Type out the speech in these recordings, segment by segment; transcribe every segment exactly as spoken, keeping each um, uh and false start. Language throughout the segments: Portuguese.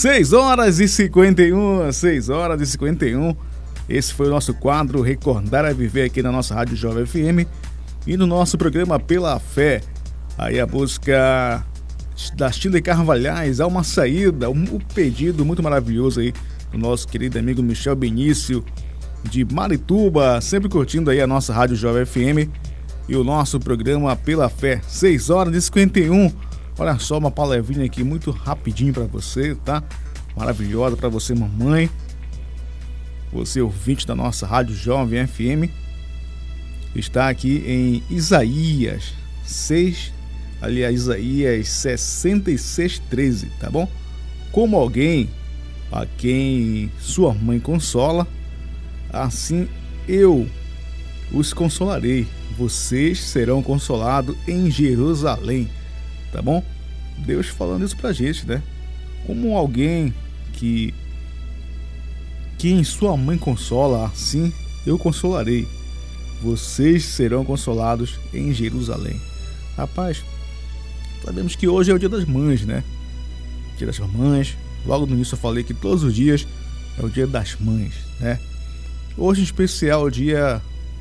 seis horas e cinquenta e um, seis horas e cinquenta e um. Esse foi o nosso quadro Recordar a Viver aqui na nossa Rádio Jovem F M e no nosso programa Pela Fé. Aí a música da Shirley Carvalhais, Há uma Saída, um, um pedido muito maravilhoso aí do nosso querido amigo Michel Benício de Marituba, sempre curtindo aí a nossa Rádio Jovem F M e o nosso programa Pela Fé, seis horas e cinquenta e um. Olha só, uma palavrinha aqui muito rapidinho para você, tá? Maravilhosa para você, mamãe. Você, ouvinte da nossa Rádio Jovem F M, está aqui em Isaías seis, aliás, Isaías sessenta e seis, treze, tá bom? Como alguém a quem sua mãe consola, assim eu os consolarei. Vocês serão consolados em Jerusalém. Tá bom? Deus falando isso pra gente, né? Como alguém que quem sua mãe consola, assim eu consolarei. Vocês serão consolados em Jerusalém. Rapaz, sabemos que hoje é o dia das mães, né? Dia das mães. Logo no início eu falei que todos os dias é o dia das mães, né? Hoje em especial é o dia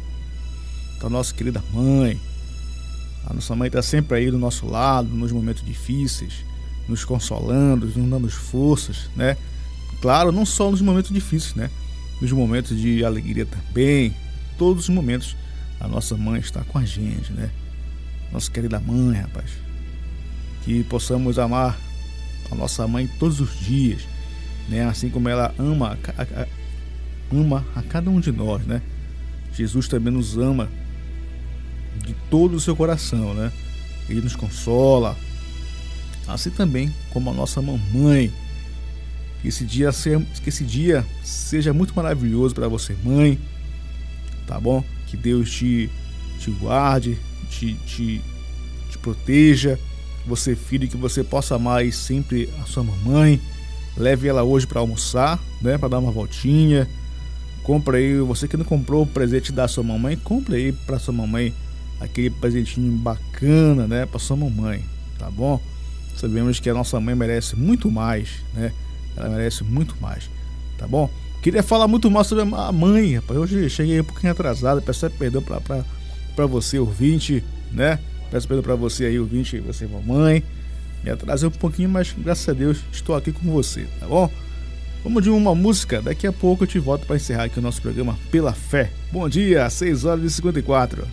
da nossa querida mãe. A nossa mãe está sempre aí do nosso lado, nos momentos difíceis, nos consolando, nos dando forças, né? Claro, não só nos momentos difíceis, né? Nos momentos de alegria também. Todos os momentos a nossa mãe está com a gente, né? Nossa querida mãe, rapaz. Que possamos amar a nossa mãe todos os dias, né? Assim como ela ama a, a, ama a cada um de nós, né? Jesus também nos ama de todo o seu coração, né? Ele nos consola, assim também como a nossa mamãe. Que esse dia, que esse dia seja muito maravilhoso para você, mãe, tá bom? Que Deus te, te guarde, te, te, te proteja. Você, filho, que você possa amar sempre a sua mamãe. Leve ela hoje para almoçar, né? Para dar uma voltinha. Compre aí, você que não comprou o presente da sua mamãe, compre aí para sua mamãe aquele presentinho bacana, né, para sua mamãe, tá bom? Sabemos que a nossa mãe merece muito mais, né? Ela merece muito mais, tá bom? Queria falar muito mais sobre a mãe, rapaz. Hoje cheguei um pouquinho atrasado, peço perdão pra, pra, pra você, ouvinte, né? Peço perdão pra você aí, ouvinte, você, mamãe. Me atrasei um pouquinho, mas graças a Deus estou aqui com você, tá bom? Vamos de uma música, daqui a pouco eu te volto para encerrar aqui o nosso programa Pela Fé. Bom dia, seis horas e cinquenta e quatro.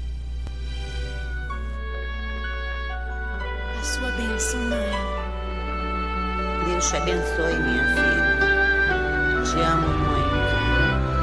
Sua bênção, mãe. Deus te abençoe, minha filha. Te amo muito.